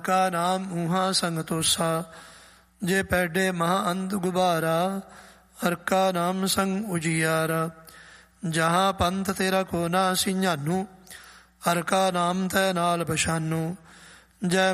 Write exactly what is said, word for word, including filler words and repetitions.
ਕਾ ਨਾਮ ਊਹਾ ਸੰਗ ਤੋਸਾ, ਜੇ ਪੈਡੇ ਮਹਾ ਅੰਧ ਗੁਬਾਰਾ, ਹਰ ਕਾ ਨਾਮ ਸੰਗ ਉਜੀਆਰਾ। ਜਹਾਂ ਪੰਥ ਤੇਰਾ ਕੋ ਨਾ ਸਿੰਝਾਨੂ, ਹਰ ਕਾ ਨਾਮ ਤੈ ਨਾਲ ਪਛਾਨੂ। ਜੈ